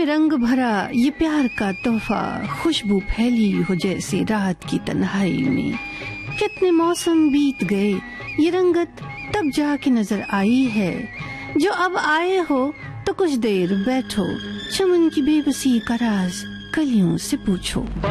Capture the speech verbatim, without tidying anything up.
रंग भरा ये प्यार का तोहफा, खुशबू फैली हो जैसे रात की तन्हाई में। कितने मौसम बीत गए, ये रंगत तब जाके नजर आई है। जो अब आए हो तो कुछ देर बैठो, चमन की बेबसी का राज कलियों से पूछो।